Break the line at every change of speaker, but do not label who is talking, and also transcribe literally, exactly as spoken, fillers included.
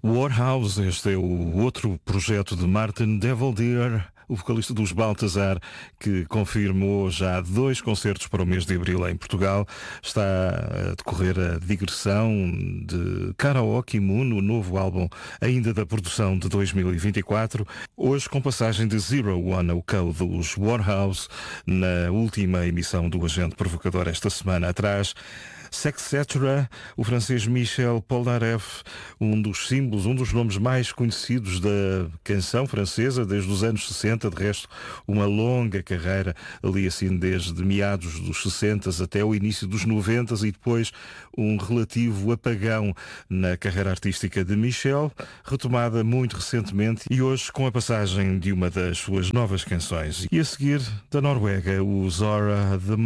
Warhouse, este é o outro projeto de Martin Devildeer, o vocalista dos Baltazar, que confirmou já dois concertos para o mês de abril em Portugal. Está a decorrer a digressão de Karaoke Moon, o novo álbum ainda da produção de dois mil e vinte e quatro. Hoje com passagem de Zero One ao Code dos Warhouse, na última emissão do Agente Provocador esta semana atrás. Sexcetera, o francês Michel Polnareff, um dos símbolos, um dos nomes mais conhecidos da canção francesa desde os anos sessenta, de resto uma longa carreira ali assim desde meados dos sessenta até o início dos noventa e depois um relativo apagão na carreira artística de Michel, retomada muito recentemente e hoje com a passagem de uma das suas novas canções. E a seguir, da Noruega, o Zora The